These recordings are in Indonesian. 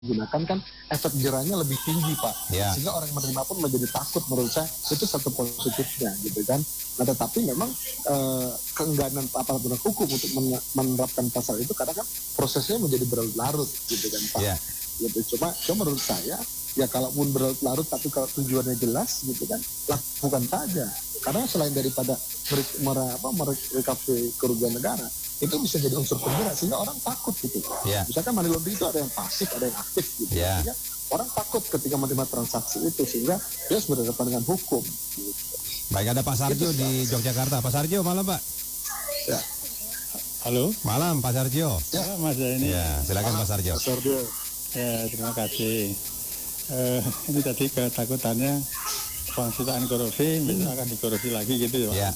gunakan kan efek jerahnya lebih tinggi Pak, sehingga orang yang menerima pun menjadi takut. Menurut saya itu satu positifnya gitu kan. Nah tetapi memang keengganan aparat penegak hukum untuk menerapkan pasal itu kadang kan prosesnya menjadi berlarut gitu kan Pak. Gitu. Cuma menurut saya ya kalaupun berlarut tapi kalau tujuannya jelas gitu kan lakukan saja. Karena selain daripada merecovery kerugian negara, itu bisa jadi unsur penggerak sehingga orang takut gitu. Misalkan money laundering itu ada yang pasif, ada yang aktif gitu. Sehingga orang takut ketika menerima transaksi itu sehingga dia harus berhadapan dengan hukum. Gitu. Baik, ada Pak Sarjo di Yogyakarta. Pak Sarjo, malam Pak. Ya. Halo. Malam Pak Sarjo. Ya, Mas ini. Ya, silakan Pak Sarjo. Pak Sarjo. Ya, terima kasih. Ini tadi ketakutannya sitaan korupsi, besok akan dikorupsi lagi gitu ya.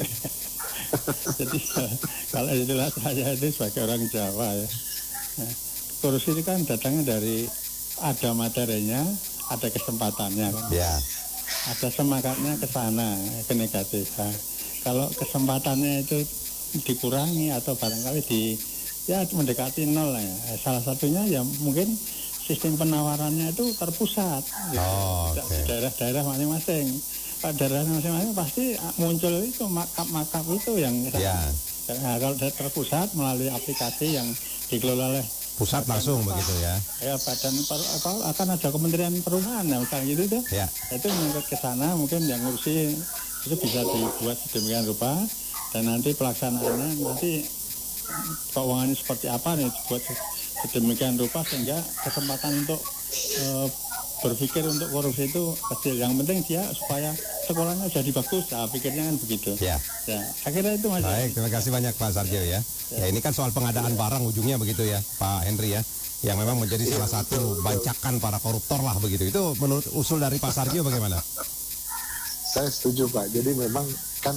Jadi kalau itulah saya itu sebagai orang Jawa ya. Korupsi itu kan datangnya dari ada materinya, ada kesempatannya kan. Ada semangatnya ke sana, ke negatif. Kalau kesempatannya itu dikurangi atau barangkali mendekati nol lah ya. Salah satunya ya mungkin sistem penawarannya itu terpusat di daerah-daerah masing-masing. Pada daerah masing-masing pasti muncul itu makap-makap itu yang nah, kalau terpusat melalui aplikasi yang dikelola oleh pusat langsung begitu ya. Ya badan akan ada Kementerian Perumahan ya, misalnya gitu tuh. Itu mengikut ke sana mungkin yang ngurusi itu bisa dibuat sedemikian rupa dan nanti pelaksanaannya nanti keuangannya seperti apa nih dibuat sedemikian rupa sehingga kesempatan untuk berpikir untuk korupsi itu kecil. Yang penting dia supaya sekolahnya jadi bagus, pikirnya kan begitu. Saya kira itu Mas. Baik, terima kasih banyak Pak Sarjo ya. Ya ini kan soal pengadaan barang ujungnya begitu ya Pak Henry ya, yang memang menjadi salah satu bancakan para koruptor lah begitu. Itu menurut usul dari Pak Sarjo bagaimana? Saya setuju Pak. Jadi memang kan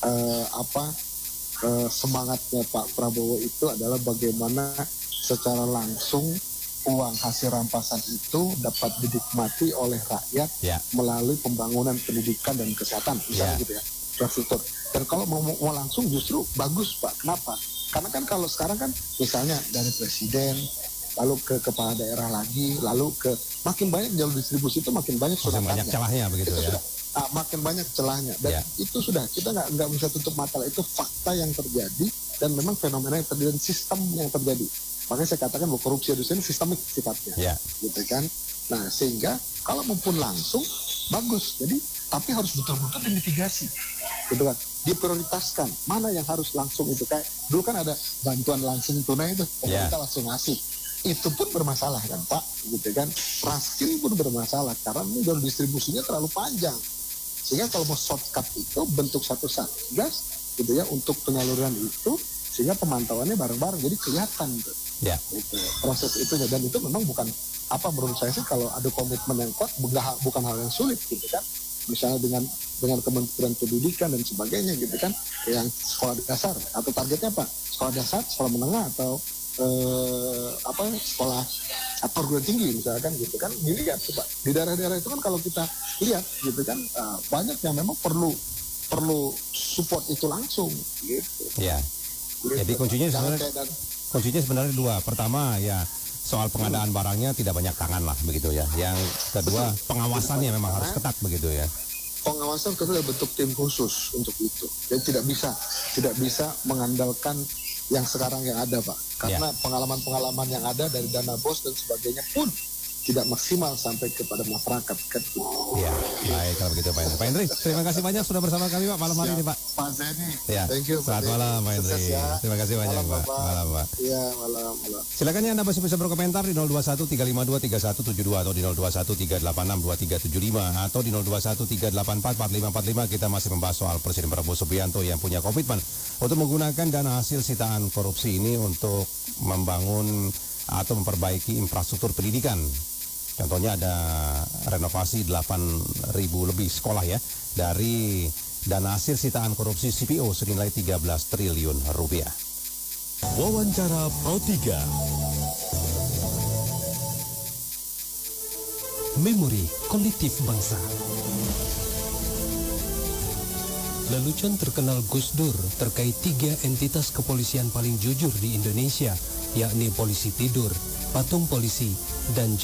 semangatnya Pak Prabowo itu adalah bagaimana secara langsung uang hasil rampasan itu dapat dinikmati oleh rakyat melalui pembangunan pendidikan dan kesehatan misalnya gitu ya, infrastruktur. Dan kalau mau langsung justru bagus Pak. Kenapa? Karena kan kalau sekarang kan misalnya dari presiden lalu ke kepala daerah lagi, lalu ke makin banyak jalur distribusi itu makin banyak banyak celahnya begitu itu ya. Makin banyak celahnya dan itu sudah kita nggak bisa tutup mata, itu fakta yang terjadi dan memang fenomena yang terjadi dan sistem yang terjadi. Makanya saya katakan bahwa korupsi di sini sistemik sifatnya, gitu kan. Nah sehingga kalau maupun langsung bagus, jadi tapi harus betul-betul dimitigasi, gitu kan. Diprioritaskan mana yang harus langsung itu kayak dulu kan ada bantuan langsung tunai itu, kita langsung ngasih. Itu pun bermasalah kan Pak, gitu kan. Raskin pun bermasalah karena ini jalur distribusinya terlalu panjang. Sehingga kalau mau shortcut itu bentuk satu satgas gitu ya untuk penyaluran itu sehingga pemantauannya bareng-bareng jadi kelihatan gitu. Itu proses itu dan itu memang bukan menurut saya sih kalau ada komitmen yang kuat bukan hal yang sulit gitu kan. Misalnya dengan Kementerian Pendidikan dan sebagainya gitu kan, yang sekolah dasar atau targetnya apa? Sekolah dasar, sekolah menengah atau sekolah perguruan tinggi misalkan gitu kan. Dilihat tuh Pak di daerah-daerah itu kan kalau kita lihat gitu kan banyak yang memang perlu support itu langsung gitu. Jadi kuncinya sebenarnya dua. Pertama ya soal pengadaan barangnya tidak banyak tangan lah begitu ya. Yang kedua pengawasannya memang harus ketat begitu ya. Pengawasan kita sudah bentuk tim khusus untuk itu. Jadi tidak bisa mengandalkan yang sekarang yang ada Pak. Karena pengalaman-pengalaman yang ada dari dana bos dan sebagainya pun tidak maksimal sampai kepada masyarakat. Baik kalau begitu Pak Henry. Pak Henry, terima kasih banyak sudah bersama kami Pak malam hari ini Pak. Pak Zeni, thank you. Selamat malam Pak Henry. Terima kasih banyak Pak. Malam Pak. Iya malam. Silakan ya Anda masih bisa berkomentar di 021-352-3172 atau di 021-386-2375 atau di 021-384-4545. Kita masih membahas soal Presiden Prabowo Subianto yang punya komitmen untuk menggunakan dana hasil sitaan korupsi ini untuk membangun atau memperbaiki infrastruktur pendidikan. Contohnya ada renovasi 8.000 lebih sekolah ya dari dana hasil sitaan korupsi CPO senilai 13 triliun rupiah. Wawancara Pro 3. Memori kolektif bangsa. Lelucon terkenal Gus Dur terkait 3 entitas kepolisian paling jujur di Indonesia, yakni polisi tidur, patung polisi, dan